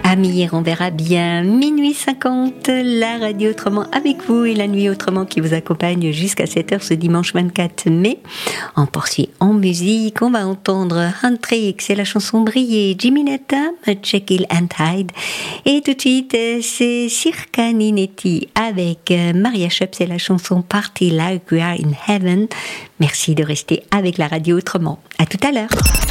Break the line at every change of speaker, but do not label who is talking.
Amir, on verra bien. Minuit 50, la radio autrement avec vous et la nuit autrement qui vous accompagne jusqu'à 7h ce dimanche 24 mai. On poursuit en musique, on va entendre Hendrix, c'est la chanson Briller, Jimmy Netta, Jekyll and Hyde. Et tout de suite, c'est Circa Ninetti avec Maria Shep, c'est la chanson Party Like We Are in Heaven. Merci de rester avec la radio autrement. À tout à l'heure.